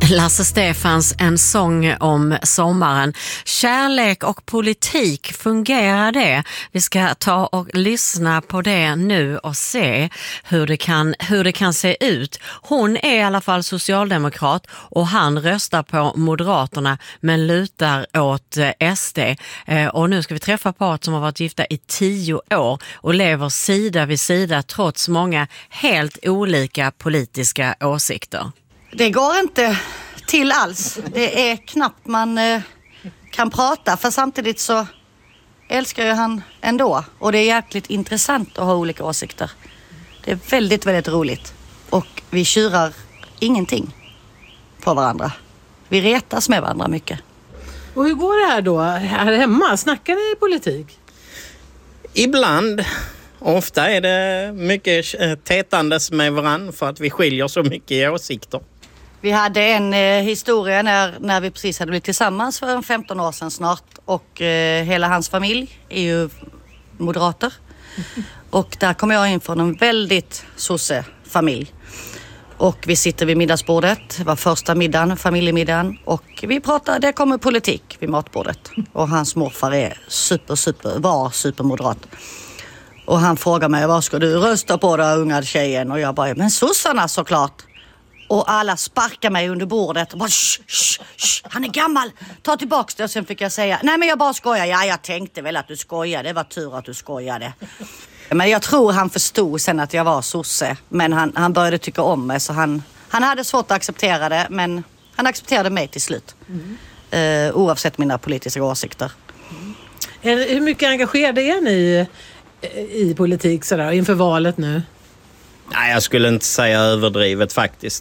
Lasse Stefans, en sång om sommaren. Kärlek och politik, fungerar det? Vi ska ta och lyssna på det nu och se hur det kan se ut. Hon är i alla fall socialdemokrat och han röstar på Moderaterna men lutar åt SD. Och nu ska vi träffa paret som har varit gifta i 10 år och lever sida vid sida trots många helt olika politiska åsikter. Det går inte till alls. Det är knappt man kan prata, för samtidigt så älskar jag han ändå. Och det är jäkligt intressant att ha olika åsikter. Det är väldigt, väldigt roligt. Och vi tjurar ingenting på varandra. Vi retas med varandra mycket. Och hur går det här då? Här hemma, snackar ni politik? Ibland. Ofta är det mycket tätandes med varann för att vi skiljer så mycket i åsikter. Vi hade en historia när vi precis hade blivit tillsammans för 15 år sedan snart. Och hela hans familj är ju moderater. Och där kom jag in från en väldigt sosse-familj. Och vi sitter vid middagsbordet. Det var första middagen, familjemiddagen. Och vi pratade, det kommer politik vid matbordet. Och hans morfar är var supermoderat. Och han frågar mig, vad ska du rösta på då, unga tjejen? Och jag bara, men sossarna såklart. Och alla sparkar mig under bordet. Och bara, shh, han är gammal. Ta tillbaka det. Och sen fick jag säga, nej men jag bara skojar. Ja, jag tänkte väl att du skojade. Det var tur att du skojade. Men jag tror han förstod sen att jag var sosse. Men han började tycka om mig. Så han hade svårt att acceptera det. Men han accepterade mig till slut. Oavsett mina politiska åsikter. Hur mycket engagerade är ni i politik sådär, inför valet nu? Nej, jag skulle inte säga överdrivet faktiskt.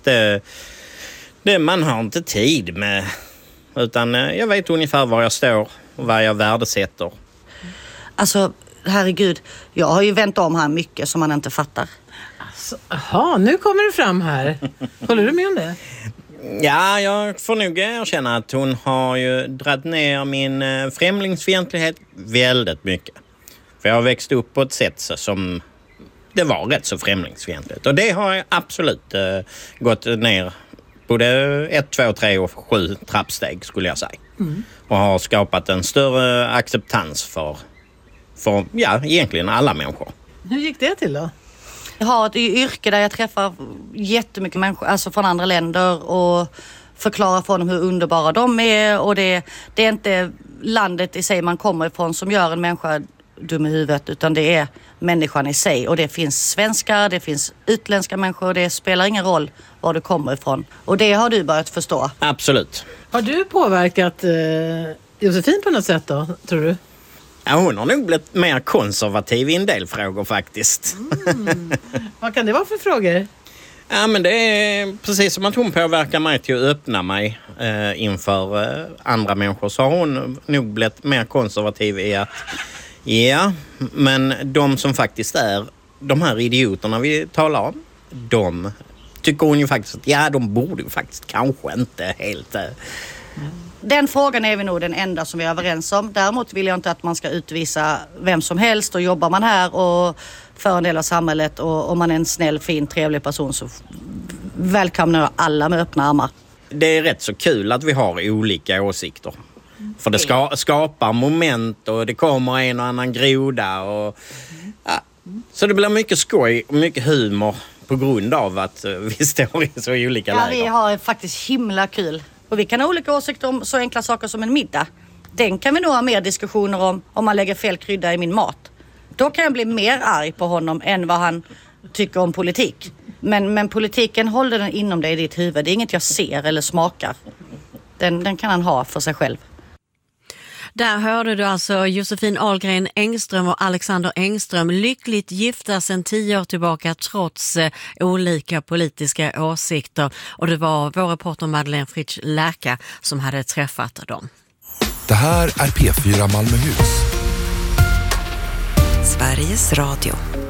Det man har inte tid med. Utan jag vet ungefär var jag står och vad jag värdesätter. Alltså, herregud. Jag har ju vänt om här mycket som man inte fattar. Alltså, aha, nu kommer det fram här. Håller du med om det? Ja, jag får nog erkänna att hon har ju dragit ner min främlingsfientlighet väldigt mycket. För jag har växt upp på ett sätt som det var rätt så främlingsfientligt. Och det har jag absolut gått ner både 1, 2, 3 och 7 trappsteg skulle jag säga. Och har skapat en större acceptans för egentligen alla människor. Hur gick det till då? Jag har ett yrke där jag träffar jättemycket människor, alltså från andra länder, och förklarar för dem hur underbara de är. Och det är inte landet i sig man kommer ifrån som gör en människa dum i huvudet, utan det är människan i sig. Och det finns svenskar, det finns utländska människor, det spelar ingen roll var du kommer ifrån. Och det har du börjat förstå. Absolut. Har du påverkat Josefin på något sätt då, tror du? Ja, hon har nog blivit mer konservativ i en del frågor faktiskt. Vad kan det vara för frågor? Ja, men det är precis som att hon påverkar mig till att öppna mig inför andra människor. Så har hon nog blivit mer konservativ i att ja, men de som faktiskt är de här idioterna vi talar om, de tycker hon ju faktiskt att ja, de borde ju faktiskt kanske inte helt... Den frågan är vi nog den enda som vi är överens om. Däremot vill jag inte att man ska utvisa vem som helst, och jobbar man här och för en del av samhället och om man är en snäll, fin, trevlig person så välkomnar jag alla med öppna armar. Det är rätt så kul att vi har olika åsikter. För det skapar moment och det kommer en och annan groda. Och, ja. Så det blir mycket skoj och mycket humor på grund av att vi står i så olika läger. Ja, vi har faktiskt himla kul. Och vi kan ha olika åsikter om så enkla saker som en middag. Den kan vi nog ha mer diskussioner om man lägger fel krydda i min mat. Då kan jag bli mer arg på honom än vad han tycker om politik. Men politiken håller den inom dig i ditt huvud. Det är inget jag ser eller smakar. Den kan han ha för sig själv. Där hörde du alltså Josefin Ahlgren Engström och Alexander Engström, lyckligt gifta sedan 10 år tillbaka trots olika politiska åsikter. Och det var vår reporter Madeleine Fritsch Lärka som hade träffat dem. Det här är P4 Malmöhus. Sveriges Radio.